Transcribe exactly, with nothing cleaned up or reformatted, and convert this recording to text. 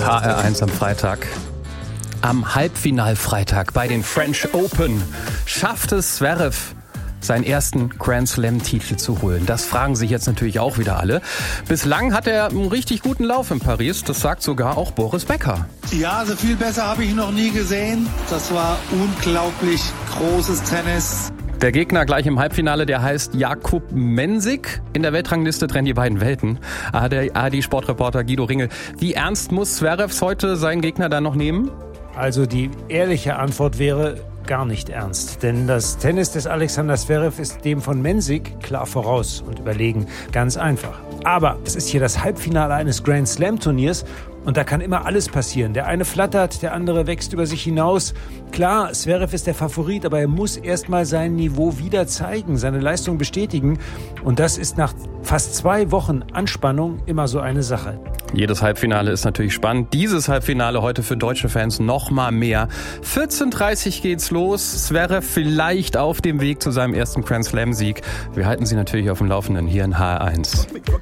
H R eins am Freitag. Am Halbfinalfreitag bei den French Open schafft es Zverev, seinen ersten Grand Slam-Titel zu holen. Das fragen sich jetzt natürlich auch wieder alle. Bislang hat er einen richtig guten Lauf in Paris. Das sagt sogar auch Boris Becker. Ja, so viel besser habe ich ihn noch nie gesehen. Das war unglaublich großes Tennis. Der Gegner gleich im Halbfinale, der heißt Jakub Mensik. In der Weltrangliste trennen die beiden Welten. A D-Sportreporter Guido Ringel. Wie ernst muss Zverev heute seinen Gegner da noch nehmen? Also die ehrliche Antwort wäre gar nicht ernst. Denn das Tennis des Alexander Zverev ist dem von Mensik klar voraus und überlegen. Ganz einfach. Aber es ist hier das Halbfinale eines Grand Slam Turniers und da kann immer alles passieren. Der eine flattert, der andere wächst über sich hinaus. Klar, Zverev ist der Favorit, aber er muss erst mal sein Niveau wieder zeigen, seine Leistung bestätigen. Und das ist nach fast zwei Wochen Anspannung immer so eine Sache. Jedes Halbfinale ist natürlich spannend. Dieses Halbfinale heute für deutsche Fans noch mal mehr. vierzehn Uhr dreißig geht's los. Zverev vielleicht auf dem Weg zu seinem ersten Grand Slam Sieg. Wir halten Sie natürlich auf dem Laufenden hier in H R eins.